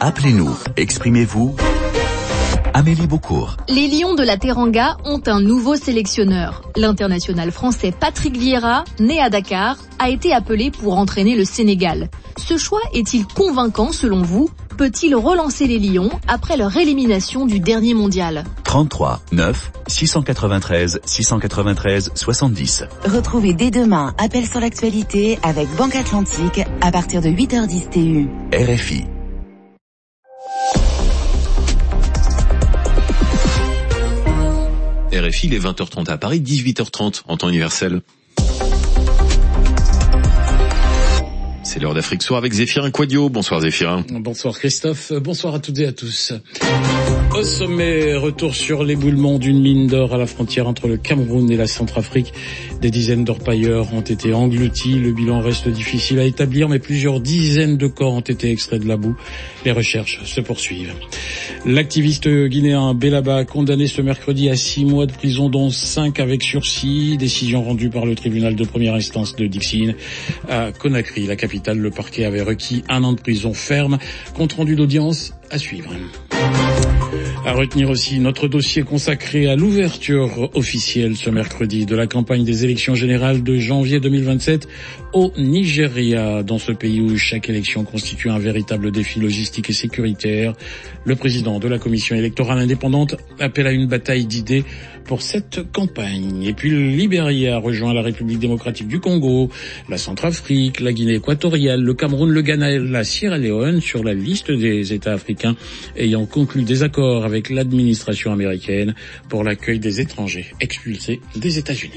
Appelez-nous, exprimez-vous. Amélie Beaucourt. Les Lions de la Teranga ont un nouveau sélectionneur. L'international français Patrick Vieira, né à Dakar, a été appelé pour entraîner le Sénégal. Ce choix est-il convaincant selon vous ? Peut-il relancer les Lions après leur élimination du dernier mondial ? 33 9 693 693 70. Retrouvez dès demain Appel sur l'actualité avec Banque Atlantique à partir de 8h10 TU. RFI. RFI, il est 20h30 à Paris, 18h30 en temps universel. C'est l'heure d'Afrique Soir avec Zéphirin Quadio. Bonsoir Zéphirin. Bonsoir Christophe, bonsoir à toutes et à tous. Au sommet, retour sur l'éboulement d'une mine d'or à la frontière entre le Cameroun et la Centrafrique. Des dizaines d'orpailleurs ont été engloutis. Le bilan reste difficile à établir, mais plusieurs dizaines de corps ont été extraits de la boue. Les recherches se poursuivent. L'activiste guinéen Bellaba, condamné ce mercredi à 6 mois de prison, dont 5 avec sursis. Décision rendue par le tribunal de première instance de Dixine. À Conakry, la capitale, le parquet avait requis 1 an de prison ferme. Compte rendu d'audience à suivre. À retenir aussi notre dossier consacré à l'ouverture officielle ce mercredi de la campagne des élections générales de janvier 2027 au Nigeria. Dans ce pays où chaque élection constitue un véritable défi logistique et sécuritaire, le président de la commission électorale indépendante appelle à une bataille d'idées pour cette campagne. Et puis le Libéria rejoint la République démocratique du Congo, la Centrafrique, la Guinée équatoriale, le Cameroun, le Ghana et la Sierra Leone sur la liste des États africains ayant conclu des accords avec l'administration américaine pour l'accueil des étrangers expulsés des États-Unis.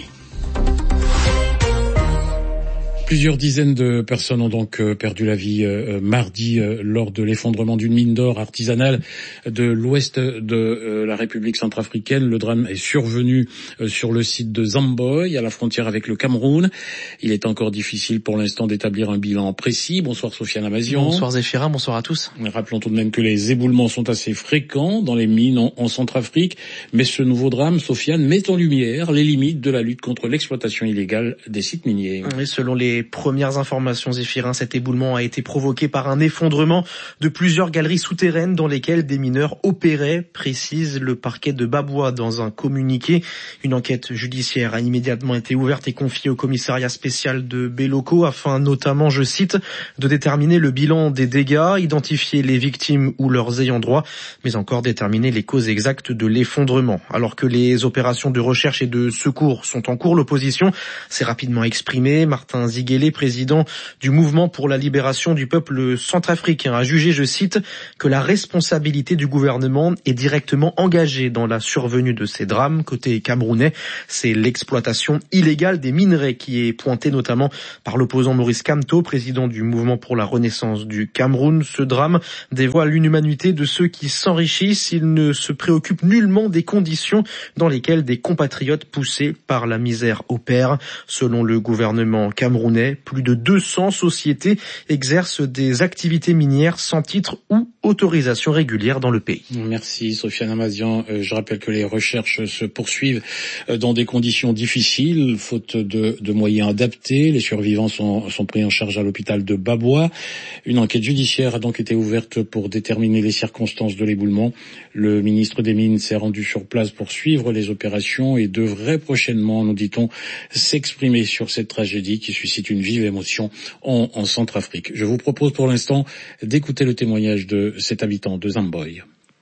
Plusieurs dizaines de personnes ont donc perdu la vie mardi lors de l'effondrement d'une mine d'or artisanale de l'ouest de la République centrafricaine. Le drame est survenu sur le site de Zamboy, à la frontière avec le Cameroun. Il est encore difficile pour l'instant d'établir un bilan précis. Bonsoir Sofiane Amazian. Bonsoir Zéphirin, bonsoir à tous. Rappelons tout de même que les éboulements sont assez fréquents dans les mines en Centrafrique, mais ce nouveau drame, Sofiane, met en lumière les limites de la lutte contre l'exploitation illégale des sites miniers. Et selon les premières informations, Zéphirin, cet éboulement a été provoqué par un effondrement de plusieurs galeries souterraines dans lesquelles des mineurs opéraient, précise le parquet de Baboua dans un communiqué. Une enquête judiciaire a immédiatement été ouverte et confiée au commissariat spécial de Béloko afin notamment, je cite, de déterminer le bilan des dégâts, identifier les victimes ou leurs ayants droit, mais encore déterminer les causes exactes de l'effondrement. Alors que les opérations de recherche et de secours sont en cours, l'opposition s'est rapidement exprimée. Martin Ziguele, président du mouvement pour la libération du peuple centrafricain, a jugé, je cite, que la responsabilité du gouvernement est directement engagée dans la survenue de ces drames. Côté camerounais, c'est l'exploitation illégale des minerais qui est pointée notamment par l'opposant Maurice Kamto, président du mouvement pour la renaissance du Cameroun. Ce drame dévoile l'inhumanité de ceux qui s'enrichissent. Ils ne se préoccupent nullement des conditions dans lesquelles des compatriotes poussés par la misère opèrent. Selon le gouvernement camerounais, plus de 200 sociétés exercent des activités minières sans titre ou autorisation régulière dans le pays. Merci Sofiane Amazian. Je rappelle que les recherches se poursuivent dans des conditions difficiles, faute de moyens adaptés. Les survivants sont pris en charge à l'hôpital de Baboua. Une enquête judiciaire a donc été ouverte pour déterminer les circonstances de l'éboulement. Le ministre des Mines s'est rendu sur place pour suivre les opérations et devrait prochainement, nous dit-on, s'exprimer sur cette tragédie qui suscite une vive émotion en Centrafrique. Je vous propose pour l'instant d'écouter le témoignage de cet habitant de Zamboy.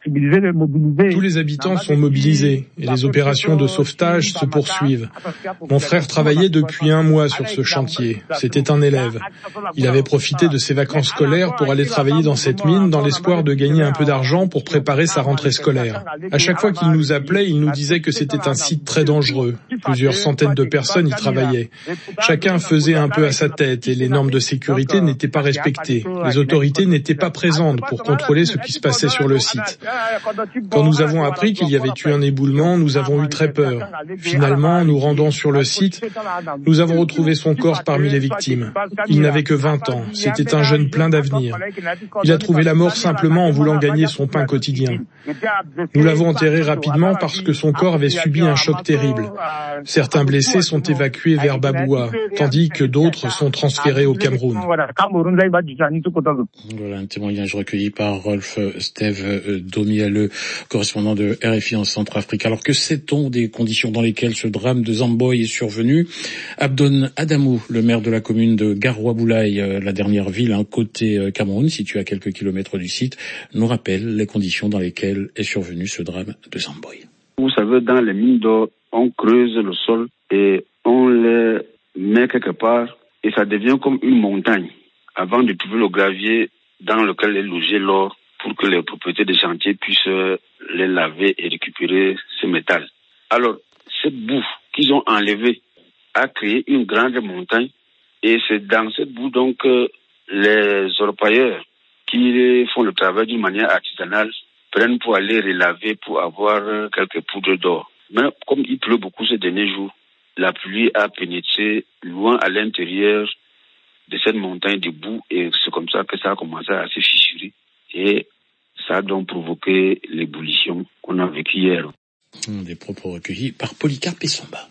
Tous les habitants sont mobilisés et les opérations de sauvetage se poursuivent. Mon frère travaillait depuis 1 mois sur ce chantier. C'était un élève. Il avait profité de ses vacances scolaires pour aller travailler dans cette mine dans l'espoir de gagner un peu d'argent pour préparer sa rentrée scolaire. À chaque fois qu'il nous appelait, il nous disait que c'était un site très dangereux. Plusieurs centaines de personnes y travaillaient. Chacun faisait un peu à sa tête et les normes de sécurité n'étaient pas respectées. Les autorités n'étaient pas présentes pour contrôler ce qui se passait sur le site. Quand nous avons appris qu'il y avait eu un éboulement, nous avons eu très peur. Finalement, nous rendant sur le site, nous avons retrouvé son corps parmi les victimes. Il n'avait que 20 ans. C'était un jeune plein d'avenir. Il a trouvé la mort simplement en voulant gagner son pain quotidien. Nous l'avons enterré rapidement parce que son corps avait subi un choc terrible. Certains blessés sont évacués vers Baboua, tandis que d'autres sont transférés au Cameroun. Voilà un témoignage recueilli par Rolf Steve Domiale, correspondant de RFI en Centrafrique. Alors que sait-on des conditions dans lesquelles ce drame de Zamboy est survenu? Abdon Adamou, le maire de la commune de Garoua-Boulaye, la dernière ville côté Cameroun, située à quelques kilomètres du site, nous rappelle les conditions dans lesquelles est survenu ce drame de Zamboy. Vous savez, dans les mines d'or, on creuse le sol et on les met quelque part et ça devient comme une montagne avant de trouver le gravier dans lequel est logé l'or pour que les propriétaires des chantiers puissent les laver et récupérer ce métal. Alors, cette boue qu'ils ont enlevée a créé une grande montagne et c'est dans cette boue donc les orpailleurs qui font le travail d'une manière artisanale prennent pour aller relaver pour avoir quelques poudres d'or. Mais comme il pleut beaucoup ces derniers jours, la pluie a pénétré loin à l'intérieur de cette montagne de boue et c'est comme ça que ça a commencé à se fissurer et ça a donc provoqué l'ébullition qu'on a vécue hier. Des propos recueillis par Polycarpe Essomba.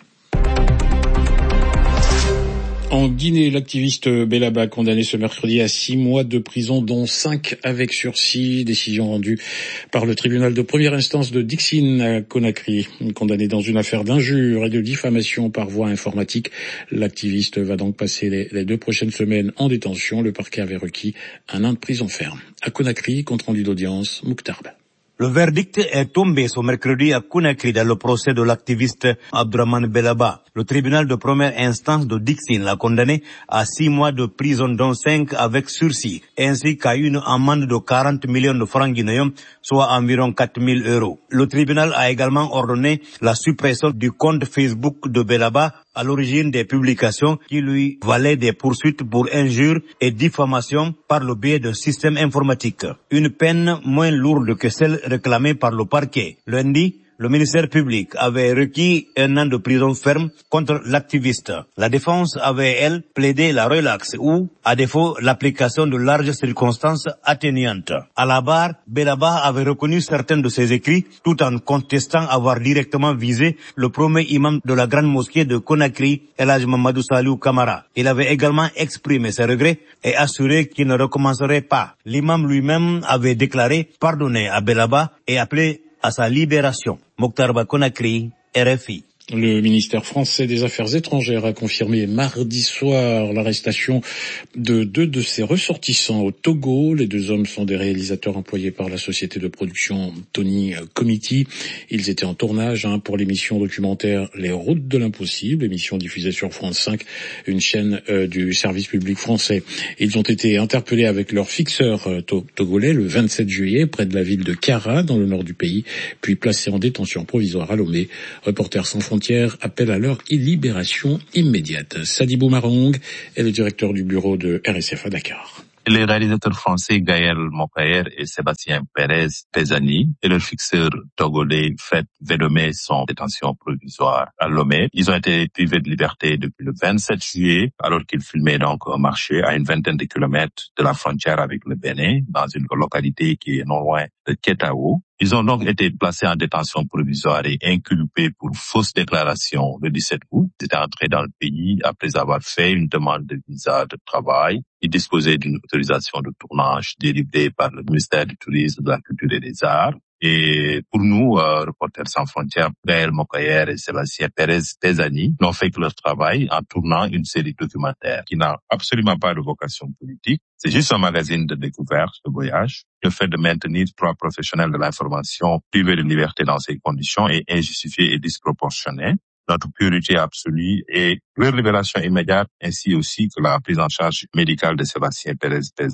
En Guinée, l'activiste Bellaba condamné ce mercredi à 6 mois de prison, dont 5 avec sursis. Décision rendue par le tribunal de première instance de Dixine à Conakry. Condamné dans une affaire d'injure et de diffamation par voie informatique. L'activiste va donc passer les 2 prochaines semaines en détention. Le parquet avait requis 1 an de prison ferme. À Conakry, compte rendu d'audience, Mouktarb. Le verdict est tombé ce mercredi à Conakry dans le procès de l'activiste Abdraman Bellaba. Le tribunal de première instance de Dixine l'a condamné à 6 mois de prison dont 5 avec sursis, ainsi qu'à une amende de 40 millions de francs guinéens, soit environ 4 000 €. Le tribunal a également ordonné la suppression du compte Facebook de Bellaba à l'origine des publications qui lui valaient des poursuites pour injures et diffamation par le biais d'un système informatique. Une peine moins lourde que celle réclamée par le parquet. Lundi, le ministère public avait requis 1 an de prison ferme contre l'activiste. La défense avait, elle, plaidé la relaxe ou, à défaut, l'application de larges circonstances atténuantes. À la barre, Bellaba avait reconnu certains de ses écrits tout en contestant avoir directement visé le premier imam de la grande mosquée de Conakry, El Hadj Mamadou Salou Kamara. Il avait également exprimé ses regrets et assuré qu'il ne recommencerait pas. L'imam lui-même avait déclaré pardonner à Bellaba et appelé à sa libération. Mokhtar Conakry, RFI. Le ministère français des Affaires étrangères a confirmé mardi soir l'arrestation de 2 de ses ressortissants au Togo. Les 2 hommes sont des réalisateurs employés par la société de production Tony Committee. Ils étaient en tournage pour l'émission documentaire Les Routes de l'Impossible, émission diffusée sur France 5, une chaîne du service public français. Ils ont été interpellés avec leur fixeur togolais le 27 juillet près de la ville de Kara, dans le nord du pays, puis placés en détention provisoire à Lomé. Reporters sans frontières appelle à leur libération immédiate. Sadibou Marong est le directeur du bureau de RSF à Dakar. Les réalisateurs français Gaël Mokaer et Sébastien Pérez Pesani et leur fixeur togolais Fred Velomé sont en détention provisoire à Lomé. Ils ont été privés de liberté depuis le 27 juillet alors qu'ils filmaient donc un marché à une vingtaine de kilomètres de la frontière avec le Bénin dans une localité qui est non loin de Kétao. Ils ont donc été placés en détention provisoire et inculpés pour fausse déclaration le 17 août. Ils étaient entrés dans le pays après avoir fait une demande de visa de travail. Ils disposaient d'une autorisation de tournage délivrée par le ministère du Tourisme, de la Culture et des Arts. Et pour nous, Reporters sans frontières, Gaël Mokayer et Sébastien Pérez Pesani n'ont fait que leur travail en tournant une série documentaire qui n'a absolument pas de vocation politique. C'est juste un magazine de découverte, de voyage. Le fait de maintenir 3 professionnels de l'information privés de liberté dans ces conditions est injustifié et disproportionné. Notre priorité absolue est leur libération immédiate ainsi aussi que la prise en charge médicale de Sébastien Pérez Pesani.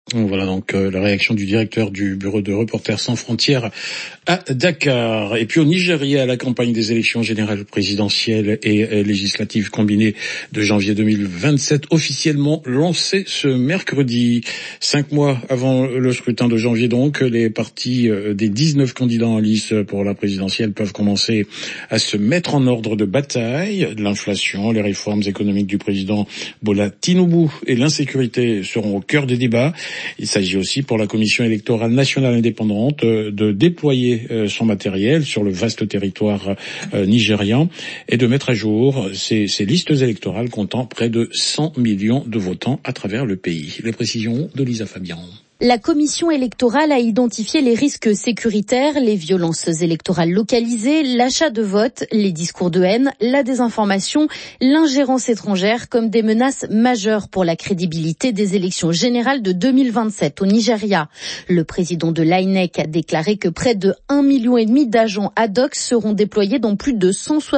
Voilà donc la réaction du directeur du bureau de Reporters sans frontières à Dakar. Et puis au Nigeria, la campagne des élections générales présidentielles et législatives combinées de janvier 2027 officiellement lancée ce mercredi. 5 mois avant le scrutin de janvier donc, les partis des 19 candidats en lice pour la présidentielle peuvent commencer à se mettre en ordre de bataille. L'inflation, les réformes économiques du président Bola Tinubu et l'insécurité seront au cœur des débats. Il s'agit aussi pour la Commission électorale nationale indépendante de déployer son matériel sur le vaste territoire nigérian et de mettre à jour ces listes électorales comptant près de 100 millions de votants à travers le pays. Les précisions de Lisa Fabian. La commission électorale a identifié les risques sécuritaires, les violences électorales localisées, l'achat de votes, les discours de haine, la désinformation, l'ingérence étrangère comme des menaces majeures pour la crédibilité des élections générales de 2027 au Nigeria. Le président de l'INEC a déclaré que près de 1,5 million d'agents ad hoc seront déployés dans plus de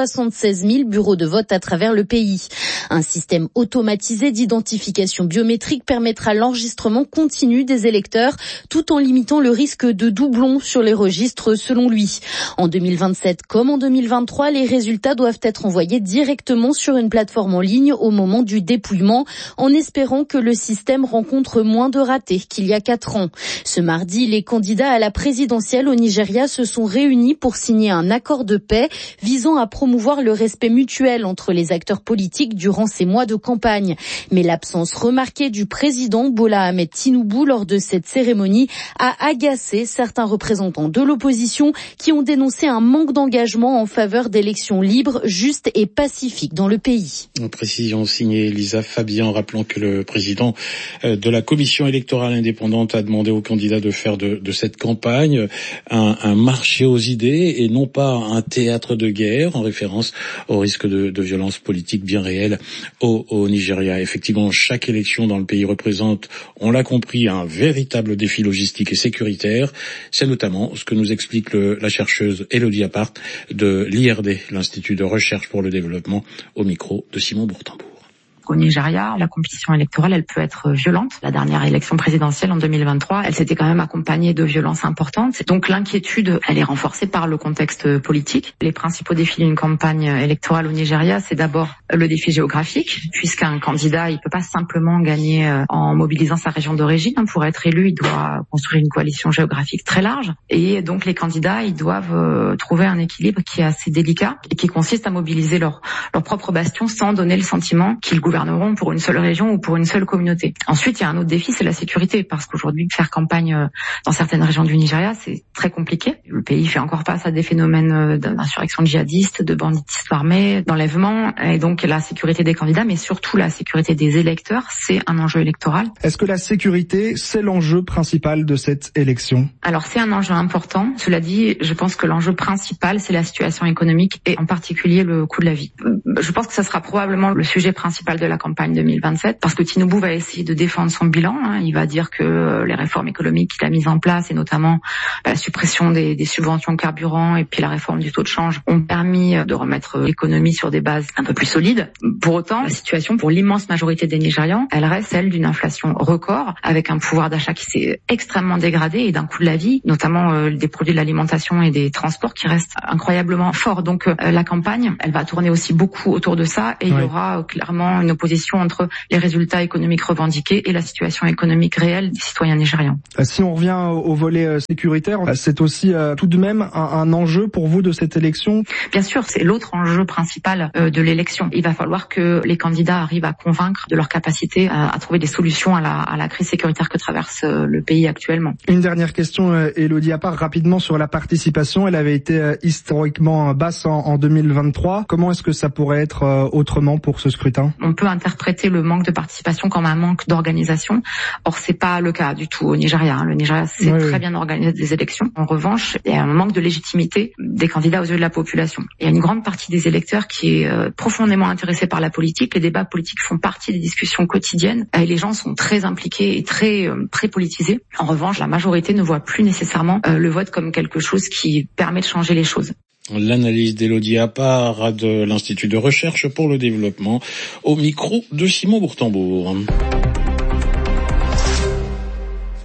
176 000 bureaux de vote à travers le pays. Un système automatisé d'identification biométrique permettra l'enregistrement continu des électeurs tout en limitant le risque de doublons sur les registres selon lui. En 2027 comme en 2023, les résultats doivent être envoyés directement sur une plateforme en ligne au moment du dépouillement, en espérant que le système rencontre moins de ratés qu'il y a 4 ans. Ce mardi, les candidats à la présidentielle au Nigeria se sont réunis pour signer un accord de paix visant à promouvoir le respect mutuel entre les acteurs politiques durant ces mois de campagne. Mais l'absence remarquée du président Bola Ahmed Tinubu lors de cette cérémonie a agacé certains représentants de l'opposition qui ont dénoncé un manque d'engagement en faveur d'élections libres, justes et pacifiques dans le pays. En précision signée Lisa Fabian, rappelons que le président de la commission électorale indépendante a demandé aux candidats de faire de cette campagne un marché aux idées et non pas un théâtre de guerre, en référence au risque de violence politique bien réelle au Nigeria. Effectivement, chaque élection dans le pays représente, on l'a compris, un véritable défi logistique et sécuritaire. C'est notamment ce que nous explique la chercheuse Elodie Apart de l'IRD, l'Institut de recherche pour le développement, au micro de Simon Bourtambour. Au Nigeria, la compétition électorale, elle peut être violente. La dernière élection présidentielle en 2023, elle s'était quand même accompagnée de violences importantes. Donc l'inquiétude, elle est renforcée par le contexte politique. Les principaux défis d'une campagne électorale au Nigeria, c'est d'abord le défi géographique, puisqu'un candidat, il peut pas simplement gagner en mobilisant sa région d'origine. Pour être élu, il doit construire une coalition géographique très large. Et donc les candidats, ils doivent trouver un équilibre qui est assez délicat et qui consiste à mobiliser leur propre bastion sans donner le sentiment qu'ils gouverneront pour une seule région ou pour une seule communauté. Ensuite, il y a un autre défi, c'est la sécurité, parce qu'aujourd'hui, faire campagne dans certaines régions du Nigeria, c'est très compliqué. Le pays fait encore face à des phénomènes d'insurrection djihadiste, de banditisme armé, d'enlèvement, et donc la sécurité des candidats, mais surtout la sécurité des électeurs, c'est un enjeu électoral. Est-ce que la sécurité, c'est l'enjeu principal de cette élection ? Alors, c'est un enjeu important. Cela dit, je pense que l'enjeu principal, c'est la situation économique et en particulier le coût de la vie. Je pense que ça sera probablement le sujet principal de la campagne 2027, parce que Tinubu va essayer de défendre son bilan. Il va dire que les réformes économiques qu'il a mises en place, et notamment la suppression des subventions carburant et puis la réforme du taux de change, ont permis de remettre l'économie sur des bases un peu plus solides. Pour autant, la situation pour l'immense majorité des Nigérians, elle reste celle d'une inflation record, avec un pouvoir d'achat qui s'est extrêmement dégradé et d'un coût de la vie, notamment des produits de l'alimentation et des transports qui restent incroyablement forts. Donc la campagne, elle va tourner aussi beaucoup autour de ça, et il y aura clairement une opposition entre les résultats économiques revendiqués et la situation économique réelle des citoyens nigérians. Si on revient au volet sécuritaire, c'est aussi tout de même un enjeu pour vous de cette élection ? Bien sûr, c'est l'autre enjeu principal de l'élection. Il va falloir que les candidats arrivent à convaincre de leur capacité à trouver des solutions à la crise sécuritaire que traverse le pays actuellement. Une dernière question, Elodie Apart, rapidement sur la participation. Elle avait été historiquement basse en 2023. Comment est-ce que ça pourrait être autrement pour ce scrutin ? On peut interpréter le manque de participation comme un manque d'organisation. Or, c'est pas le cas du tout au Nigeria. Le Nigeria sait très bien organiser des élections. En revanche, il y a un manque de légitimité des candidats aux yeux de la population. Il y a une grande partie des électeurs qui est profondément intéressée par la politique. Les débats politiques font partie des discussions quotidiennes et les gens sont très impliqués et très politisés. En revanche, la majorité ne voit plus nécessairement le vote comme quelque chose qui permet de changer les choses. L'analyse d'Elodie Apart de l'Institut de recherche pour le développement, au micro de Simon Bourtambour.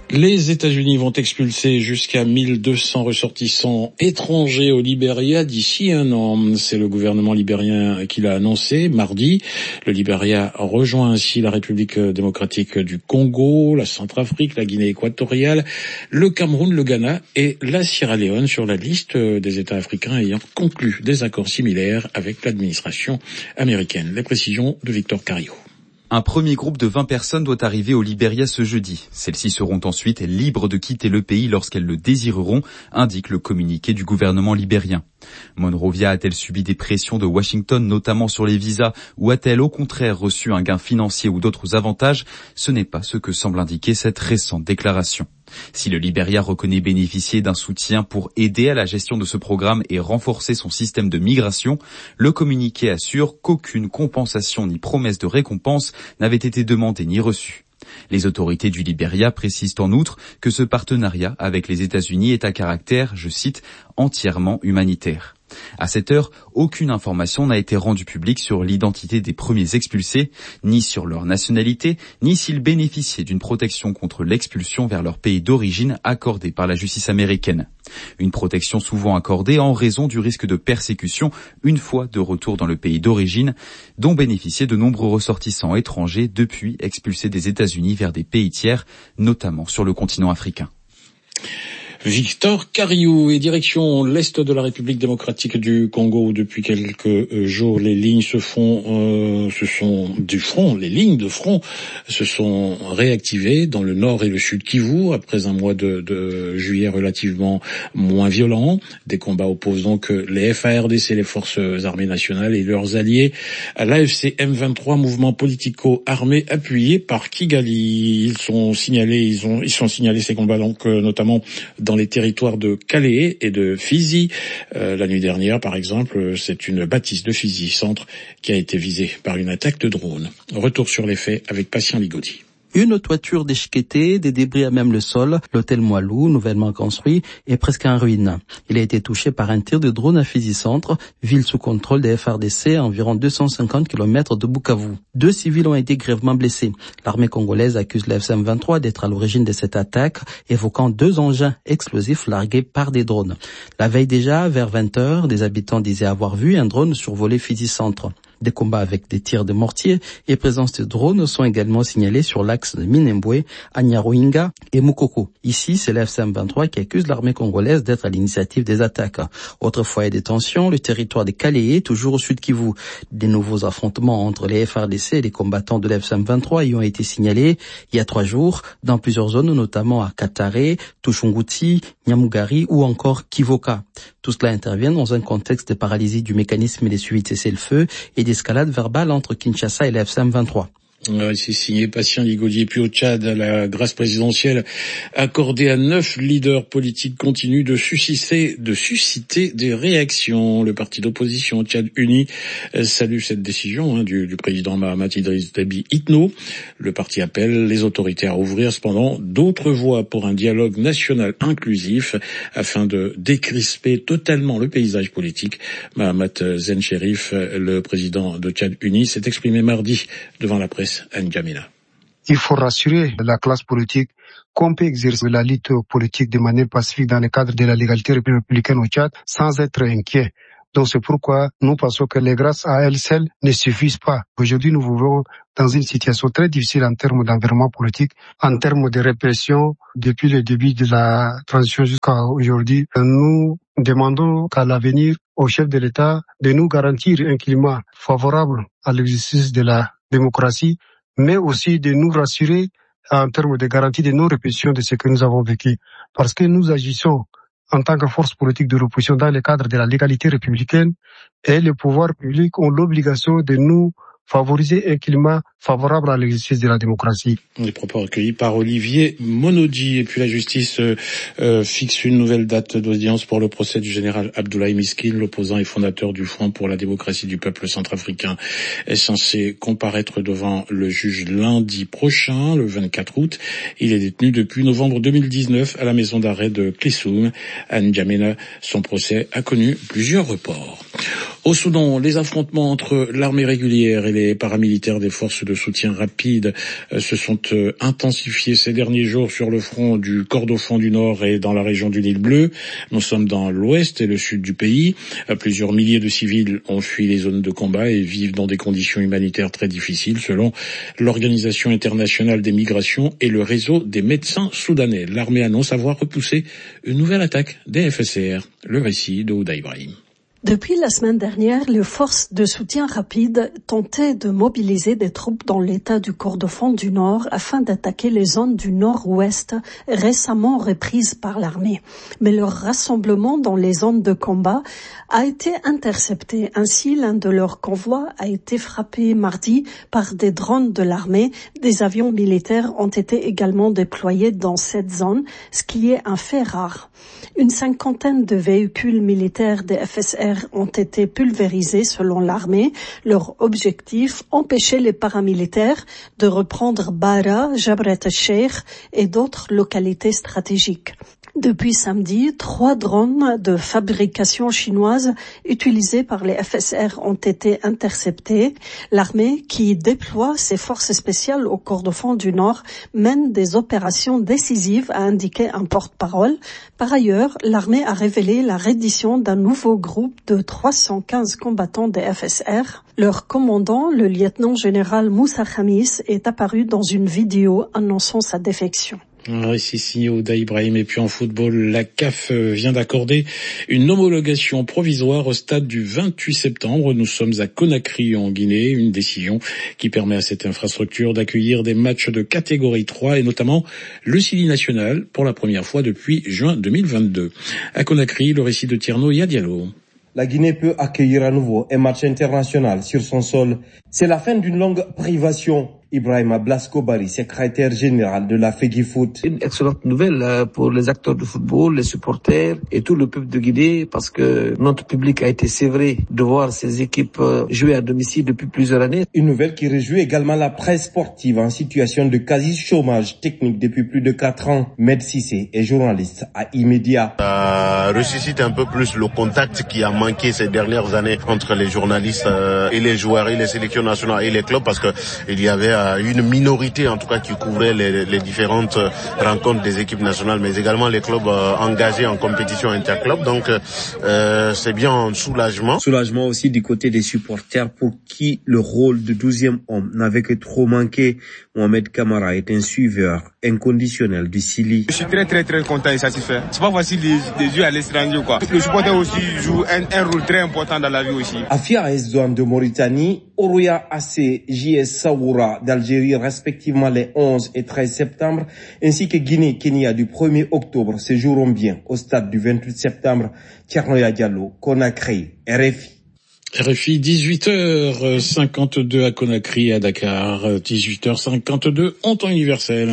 Les États-Unis vont expulser jusqu'à 1200 ressortissants étrangers au Libéria d'ici un an. C'est le gouvernement libérien qui l'a annoncé mardi. Le Libéria rejoint ainsi la République démocratique du Congo, la Centrafrique, la Guinée équatoriale, le Cameroun, le Ghana et la Sierra Leone sur la liste des États africains ayant conclu des accords similaires avec l'administration américaine. Les précisions de Victor Cario. Un premier groupe de 20 personnes doit arriver au Libéria ce jeudi. Celles-ci seront ensuite libres de quitter le pays lorsqu'elles le désireront, indique le communiqué du gouvernement libérien. Monrovia a-t-elle subi des pressions de Washington, notamment sur les visas, ou a-t-elle au contraire reçu un gain financier ou d'autres avantages? Ce n'est pas ce que semble indiquer cette récente déclaration. Si le Libéria reconnaît bénéficier d'un soutien pour aider à la gestion de ce programme et renforcer son système de migration, le communiqué assure qu'aucune compensation ni promesse de récompense n'avait été demandée ni reçue. Les autorités du Libéria précisent en outre que ce partenariat avec les États-Unis est à caractère, je cite, entièrement humanitaire. À cette heure, aucune information n'a été rendue publique sur l'identité des premiers expulsés, ni sur leur nationalité, ni s'ils bénéficiaient d'une protection contre l'expulsion vers leur pays d'origine accordée par la justice américaine. Une protection souvent accordée en raison du risque de persécution une fois de retour dans le pays d'origine, dont bénéficiaient de nombreux ressortissants étrangers depuis expulsés des États-Unis vers des pays tiers, notamment sur le continent africain. Victor Cario et direction l'est de la République démocratique du Congo. Depuis quelques jours, les lignes les lignes de front se sont réactivées dans le nord et le sud Kivu après un mois de juillet relativement moins violent. Des combats opposent donc les FARDC, les forces armées nationales et leurs alliés à l'AFC M23, mouvement politico-armé appuyé par Kigali. Ils sont signalés ces combats donc notamment dans les territoires de Calais et de Fizi. La nuit dernière, par exemple, c'est une bâtisse de Fizi Centre qui a été visée par une attaque de drone. Retour sur les faits avec Patient Ligodi. Une toiture déchiquetée, des débris à même le sol, l'hôtel Moilou, nouvellement construit, est presque en ruine. Il a été touché par un tir de drone à Fizi Centre, ville sous contrôle des FARDC à environ 250 km de Bukavu. 2 civils ont été grièvement blessés. L'armée congolaise accuse l'AFC M23 d'être à l'origine de cette attaque, évoquant 2 engins explosifs largués par des drones. La veille déjà, vers 20h, des habitants disaient avoir vu un drone survoler Fizi Centre. Des combats avec des tirs de mortier et présence de drones sont également signalés sur l'axe de Minembwe, Anyaruinga et Mukoko. Ici, c'est l'AFC M23 qui accuse l'armée congolaise d'être à l'initiative des attaques. Autre foyer de tension, le territoire de Calais, toujours au sud Kivu. Des nouveaux affrontements entre les FARDC et les combattants de l'AFC M23 y ont été signalés il y a 3 jours dans plusieurs zones, notamment à Katare, Tushunguti, Nyamugari ou encore Kivoka. Tout cela intervient dans un contexte de paralysie du mécanisme des suivis de cessez-le-feu et d'escalade verbale entre Kinshasa et l'AFC M23. C'est signé Patient Ligodi. Et puis au Tchad, la grâce présidentielle accordée à 9 leaders politiques continue de susciter des réactions. Le parti d'opposition Tchad Uni salue cette décision du président Mahamat Idriss Déby Itno. Le parti appelle les autorités à ouvrir cependant d'autres voies pour un dialogue national inclusif afin de décrisper totalement le paysage politique. Mahamat Zen Cherif, le président de Tchad Uni, s'est exprimé mardi devant la presse. Il faut rassurer la classe politique qu'on peut exercer la lutte politique de manière pacifique dans le cadre de la légalité républicaine au Tchad sans être inquiet. Donc c'est pourquoi nous pensons que les grâces à elles seules ne suffisent pas. Aujourd'hui, nous vivons dans une situation très difficile en termes d'environnement politique, en termes de répression. Depuis le début de la transition jusqu'à aujourd'hui, nous demandons qu'à l'avenir, au chef de l'État de nous garantir un climat favorable à l'exercice de la démocratie, mais aussi de nous rassurer en termes de garantie de non-répétition de ce que nous avons vécu. Parce que nous agissons en tant que force politique de l'opposition dans le cadre de la légalité républicaine et les pouvoirs publics ont l'obligation de nous favoriser un climat favorable à l'exercice de la démocratie. Les propos recueillis par Olivier Monodi. Et puis la justice fixe une nouvelle date d'audience pour le procès du général Abdoulaye Miskin, l'opposant et fondateur du Front pour la démocratie du peuple centrafricain, est censé comparaître devant le juge lundi prochain, le 24 août. Il est détenu depuis novembre 2019 à la maison d'arrêt de Klessoum, à N'Djamena. Son procès a connu plusieurs reports. Au Soudan, les affrontements entre l'armée régulière et les paramilitaires des forces de soutien rapide se sont intensifiés ces derniers jours sur le front du Kordofan du Nord et dans la région du Nil Bleu. Nous sommes dans l'ouest et le sud du pays. Plusieurs milliers de civils ont fui les zones de combat et vivent dans des conditions humanitaires très difficiles selon l'Organisation internationale des migrations et le réseau des médecins soudanais. L'armée annonce avoir repoussé une nouvelle attaque des FSR. Le récit de Ouda Ibrahim. Depuis la semaine dernière, les forces de soutien rapide tentaient de mobiliser des troupes dans l'état du Kordofan du Nord afin d'attaquer les zones du nord-ouest récemment reprises par l'armée. Mais leur rassemblement dans les zones de combat a été intercepté. Ainsi, l'un de leurs convois a été frappé mardi par des drones de l'armée. Des avions militaires ont été également déployés dans cette zone, ce qui est un fait rare. Une cinquantaine de véhicules militaires des FSR ont été pulvérisés selon l'armée. Leur objectif, empêcher les paramilitaires de reprendre Bara, Jabrat al-Sheikh et d'autres localités stratégiques. Depuis samedi, 3 drones de fabrication chinoise utilisés par les FSR ont été interceptés. L'armée, qui déploie ses forces spéciales au Kordofan du Nord, mène des opérations décisives, a indiqué un porte-parole. Par ailleurs, l'armée a révélé la reddition d'un nouveau groupe de 315 combattants des FSR. Leur commandant, le lieutenant-général Moussa Khamis, est apparu dans une vidéo annonçant sa défection. Un récit signé Ouda Ibrahim. Et puis en football, la CAF vient d'accorder une homologation provisoire au stade du 28 septembre. Nous sommes à Conakry en Guinée, une décision qui permet à cette infrastructure d'accueillir des matchs de catégorie 3 et notamment le Sili National pour la première fois depuis juin 2022. À Conakry, le récit de Tierno Yadialo. La Guinée peut accueillir à nouveau un match international sur son sol. C'est la fin d'une longue privation. Ibrahima Blasco Bari, secrétaire général de la FEGIFOOT. Une excellente nouvelle pour les acteurs de football, les supporters et tout le peuple de Guinée parce que notre public a été sévré de voir ces équipes jouer à domicile depuis plusieurs années. Une nouvelle qui réjouit également la presse sportive en situation de quasi-chômage technique depuis plus de 4 ans. Med Cissé est journaliste à Immédiat. Ça ressuscite un peu plus le contact qui a manqué ces dernières années entre les journalistes et les joueurs et les sélections nationales et les clubs parce que il y avait une minorité en tout cas qui couvrait les différentes rencontres des équipes nationales mais également les clubs engagés en compétition interclub. Donc c'est bien un soulagement. Soulagement aussi du côté des supporters pour qui le rôle de 12e homme n'avait que trop manqué. Mohamed Kamara est un suiveur inconditionnel du Sili. Je suis très content et satisfait. C'est pas facile de jouer à l'étranger quoi. Le supporter aussi joue un rôle très important dans la vie aussi. Afia AS Douanes de Mauritanie, Oroya AC, JS Saoura d'Algérie respectivement les 11 et 13 septembre, ainsi que Guinée-Kenya du 1er octobre se joueront bien au stade du 28 septembre. Tiernoya Diallo, Conakry, RFI. RFI, 18h52 à Conakry, à Dakar, 18h52 en temps universel.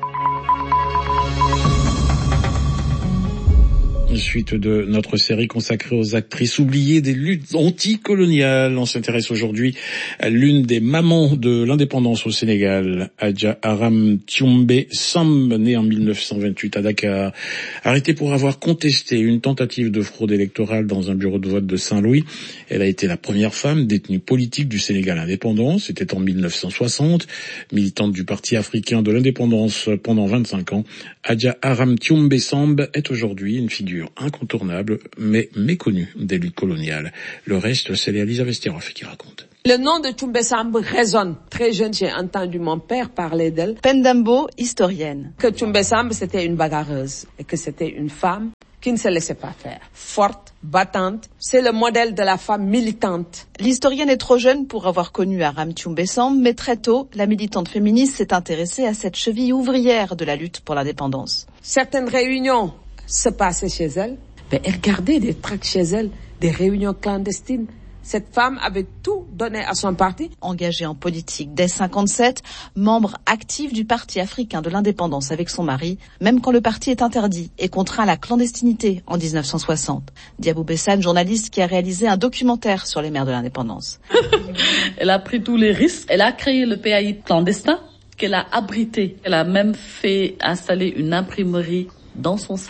Suite de notre série consacrée aux actrices oubliées des luttes anticoloniales. On s'intéresse aujourd'hui à l'une des mamans de l'indépendance au Sénégal, Adja Aram Thioumbe Samb, née en 1928 à Dakar. Arrêtée pour avoir contesté une tentative de fraude électorale dans un bureau de vote de Saint-Louis. Elle a été la première femme détenue politique du Sénégal indépendant. C'était en 1960. Militante du Parti africain de l'indépendance pendant 25 ans, Adja Aram Thioumbe Samb est aujourd'hui une figure incontournable mais méconnue des luttes coloniales. Le reste, c'est Elisa Vesteroff qui raconte. Le nom de Thioumbe Samb résonne. Très jeune, j'ai entendu mon père parler d'elle. Pendambo, historienne. Que Thioumbe Samb, c'était une bagarreuse et que c'était une femme qui ne se laissait pas faire. Forte, battante, c'est le modèle de la femme militante. L'historienne est trop jeune pour avoir connu Aram Thioumbe Samb, mais très tôt, la militante féministe s'est intéressée à cette cheville ouvrière de la lutte pour l'indépendance. Certaines réunions se passaient chez elle, mais elle gardait des tracts chez elle, des réunions clandestines. Cette femme avait tout donné à son parti. Engagée en politique dès 57, membre active du Parti africain de l'indépendance avec son mari, même quand le parti est interdit et contraint à la clandestinité en 1960. Diabou Bessane, journaliste qui a réalisé un documentaire sur les mères de l'indépendance. Elle a pris tous les risques. Elle a créé le PAI clandestin qu'elle a abrité. Elle a même fait installer une imprimerie dans son salon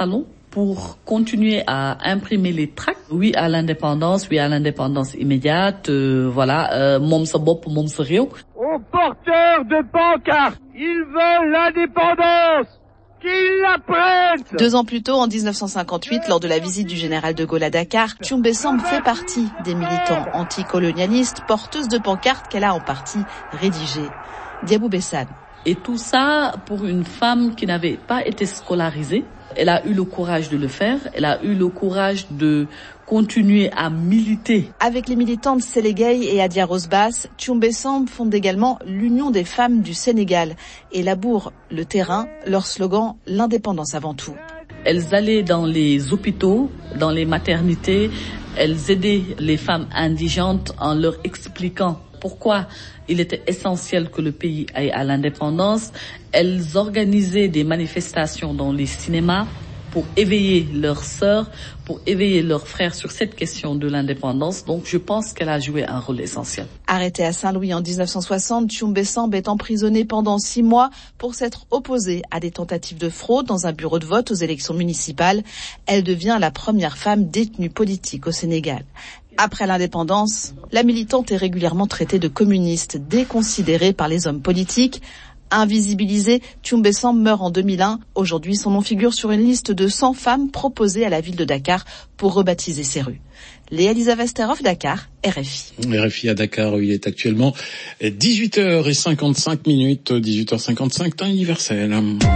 pour continuer à imprimer les tracts. Oui à l'indépendance immédiate, Mom sa bop, mom sa réew. Aux porteurs de pancartes, ils veulent l'indépendance, qu'ils la prennent. 2 ans plus tôt, en 1958, lors de la visite du général de Gaulle à Dakar, Thiombé Samb fait partie des militants anticolonialistes, porteuses de pancartes qu'elle a en partie rédigées. Diabou Bessane. Et tout ça pour une femme qui n'avait pas été scolarisée. Elle a eu le courage de le faire, elle a eu le courage de continuer à militer. Avec les militantes Sélégué et Adia Rosbas, Thiombé Samb fonde également l'Union des femmes du Sénégal et laboure le terrain, leur slogan « L'indépendance avant tout ». Elles allaient dans les hôpitaux, dans les maternités, elles aidaient les femmes indigentes en leur expliquant pourquoi il était essentiel que le pays aille à l'indépendance. Elles organisaient des manifestations dans les cinémas pour éveiller leurs sœurs, pour éveiller leurs frères sur cette question de l'indépendance. Donc je pense qu'elle a joué un rôle essentiel. Arrêtée à Saint-Louis en 1960, Thiombé Samb est emprisonnée pendant 6 mois pour s'être opposée à des tentatives de fraude dans un bureau de vote aux élections municipales. Elle devient la première femme détenue politique au Sénégal. Après l'indépendance, la militante est régulièrement traitée de communiste, déconsidérée par les hommes politiques. Invisibilisée, Thiombé Samb meurt en 2001. Aujourd'hui, son nom figure sur une liste de 100 femmes proposées à la ville de Dakar pour rebaptiser ses rues. Léa-Lisa Vesterhoff, Dakar, RFI. RFI à Dakar, où il est actuellement 18h55, 18h55, temps universel.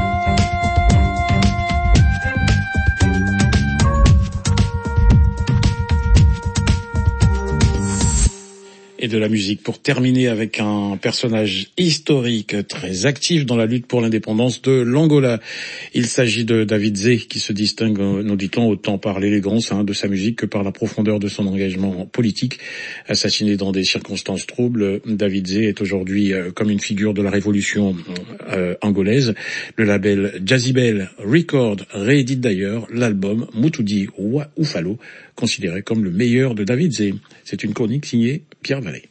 Et de la musique pour terminer avec un personnage historique très actif dans la lutte pour l'indépendance de l'Angola. Il s'agit de David Zé qui se distingue, nous dit-on, autant par l'élégance de sa musique que par la profondeur de son engagement politique. Assassiné dans des circonstances troubles, David Zé est aujourd'hui comme une figure de la révolution angolaise. Le label Jazzybell Record réédite d'ailleurs l'album Mutudi Wa Ufalo, considéré comme le meilleur de David Zé. C'est une chronique signée Pierre Vallée.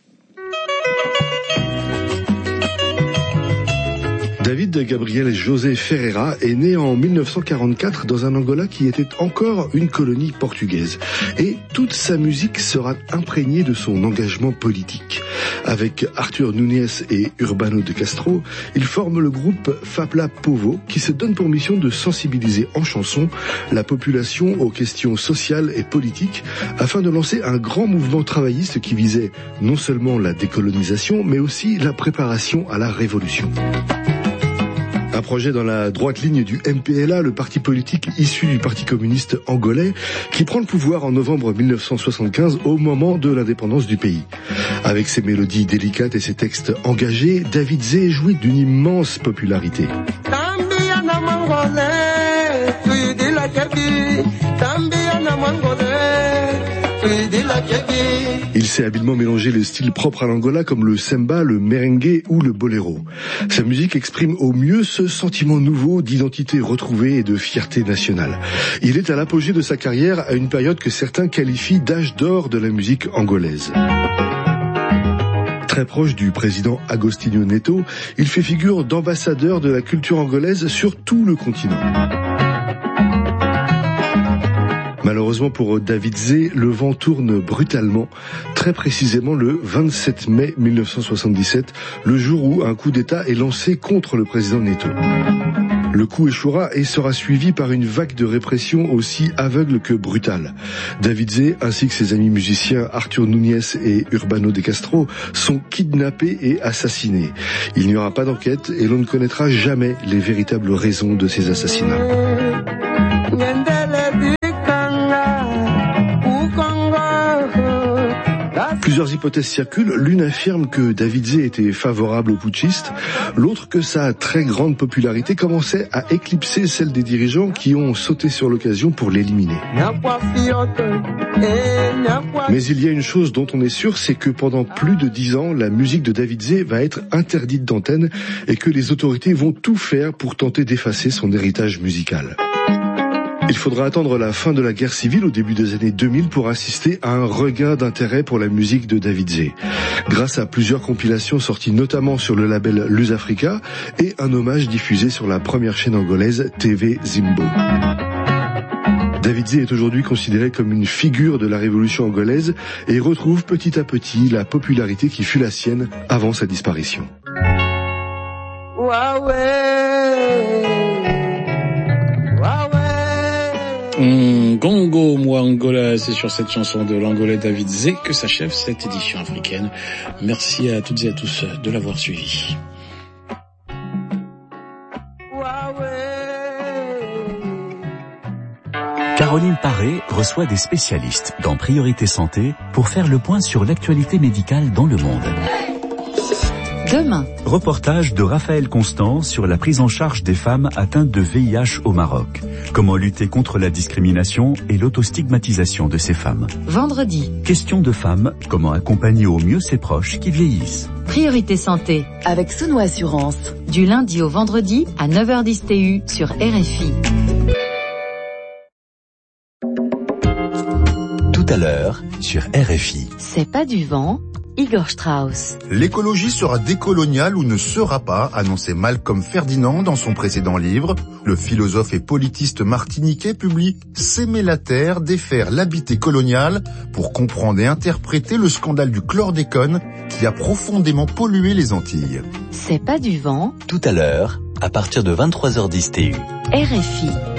David Gabriel José Ferreira est né en 1944 dans un Angola qui était encore une colonie portugaise. Et toute sa musique sera imprégnée de son engagement politique. Avec Arthur Nunes et Urbano de Castro, ils forment le groupe Fabla Povo qui se donne pour mission de sensibiliser en chanson la population aux questions sociales et politiques afin de lancer un grand mouvement travailliste qui visait non seulement la décolonisation mais aussi la préparation à la révolution. Un projet dans la droite ligne du MPLA, le parti politique issu du Parti communiste angolais, qui prend le pouvoir en novembre 1975 au moment de l'indépendance du pays. Avec ses mélodies délicates et ses textes engagés, David Zé jouit d'une immense popularité. Il sait habilement mélanger les styles propres à l'Angola comme le semba, le merengue ou le boléro. Sa musique exprime au mieux ce sentiment nouveau d'identité retrouvée et de fierté nationale. Il est à l'apogée de sa carrière à une période que certains qualifient d'âge d'or de la musique angolaise. Très proche du président Agostinho Neto, il fait figure d'ambassadeur de la culture angolaise sur tout le continent. Malheureusement pour David Zé, le vent tourne brutalement, très précisément le 27 mai 1977, le jour où un coup d'État est lancé contre le président Neto. Le coup échouera et sera suivi par une vague de répression aussi aveugle que brutale. David Zé, ainsi que ses amis musiciens Arthur Nunes et Urbano de Castro, sont kidnappés et assassinés. Il n'y aura pas d'enquête et l'on ne connaîtra jamais les véritables raisons de ces assassinats. Plusieurs hypothèses circulent. L'une affirme que David Zé était favorable aux putschistes, l'autre que sa très grande popularité commençait à éclipser celle des dirigeants qui ont sauté sur l'occasion pour l'éliminer. Mais il y a une chose dont on est sûr, c'est que pendant plus de 10 ans, la musique de David Zé va être interdite d'antenne et que les autorités vont tout faire pour tenter d'effacer son héritage musical. Il faudra attendre la fin de la guerre civile au début des années 2000 pour assister à un regain d'intérêt pour la musique de David Zé. Grâce à plusieurs compilations sorties notamment sur le label Luz Africa et un hommage diffusé sur la première chaîne angolaise TV Zimbo. David Zé est aujourd'hui considéré comme une figure de la révolution angolaise et retrouve petit à petit la popularité qui fut la sienne avant sa disparition. Gongo moi Angola, c'est sur cette chanson de l'Angolais David Zé que s'achève cette édition africaine. Merci à toutes et à tous de l'avoir suivi. Caroline Paré reçoit des spécialistes dans Priorité Santé pour faire le point sur l'actualité médicale dans le monde. Demain, reportage de Raphaël Constant sur la prise en charge des femmes atteintes de VIH au Maroc. Comment lutter contre la discrimination et l'autostigmatisation de ces femmes. Vendredi, question de femmes, comment accompagner au mieux ses proches qui vieillissent. Priorité Santé avec Souno Assurance. Du lundi au vendredi à 9h10 TU sur RFI. Tout à l'heure sur RFI. C'est pas du vent. Igor Strauss. L'écologie sera décoloniale ou ne sera pas, annonçait Malcolm Ferdinand dans son précédent livre. Le philosophe et politiste martiniquais publie S'aimer la terre, défaire l'habité colonial pour comprendre et interpréter le scandale du chlordécone qui a profondément pollué les Antilles. C'est pas du vent. Tout à l'heure, à partir de 23h10 TU. RFI.